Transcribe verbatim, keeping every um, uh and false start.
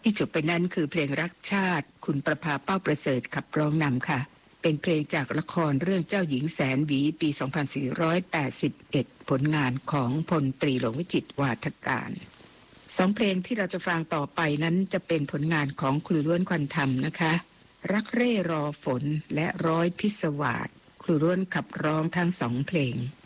ที่จบไปนั้นคือเพลงรักชาติคุณประภาเป้าประเสริฐขับร้องนำค่ะเป็นเพลงจากละครเรื่องเจ้าหญิงแสนหวีปีสองพันสี่ร้อยแปดสิบเอ็ดผลงานของพลตรีหลวงวิจิตรวาทการสองเพลงที่เราจะฟังต่อไปนั้นจะเป็นผลงานของครูล้วนควันธรรมนะคะรักเร่รอฝนและร้อยพิศวาสครูล้วนขับร้องทั้งสองเพลง